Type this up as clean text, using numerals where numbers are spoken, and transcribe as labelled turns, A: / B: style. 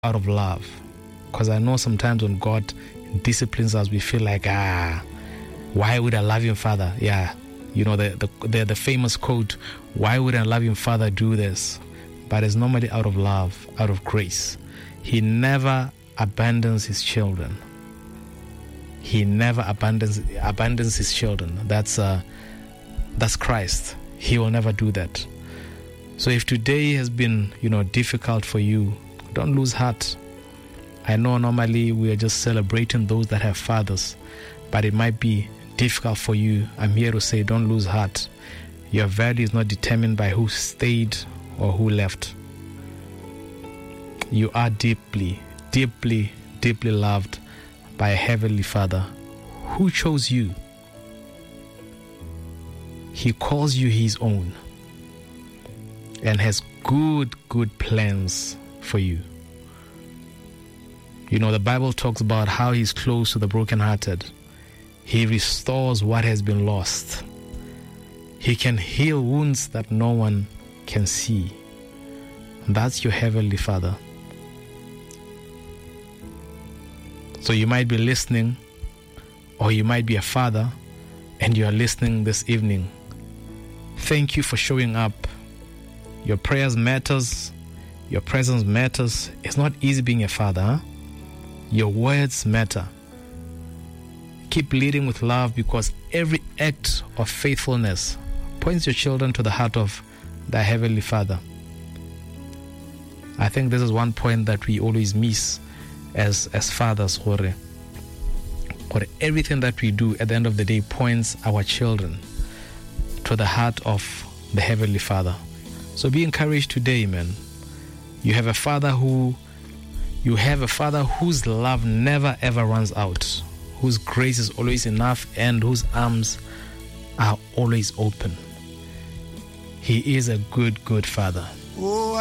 A: out of love. Because I know sometimes when God disciplines us, we feel like, why would a loving father? Yeah, you know, the famous quote, why would a loving father do this? But it's normally out of love, out of grace. He never abandons his children. He never abandons his children. That's Christ. He will never do that. So if today has been, difficult for you, don't lose heart. I know normally we are just celebrating those that have fathers, but it might be difficult for you. I'm here to say, don't lose heart. Your value is not determined by who stayed or who left. You are deeply, deeply, deeply loved by a heavenly Father who chose you. He calls you his own and has good plans for you. The Bible talks about how he's close to the brokenhearted. He restores what has been lost. He can heal wounds that no one can see. And that's your heavenly Father. So you might be listening, or you might be a father and you are listening this evening. Thank you for showing up. Your prayers matters. Your presence matters. It's not easy being a father, huh? Your words matter. Keep leading with love, because every act of faithfulness points your children to the heart of their heavenly Father. I think this is one point that we always miss as fathers. Or everything that we do at the end of the day points our children to the heart of the heavenly Father. So be encouraged today, man. You have a father whose love never ever runs out, whose grace is always enough, and whose arms are always open. He is a good father.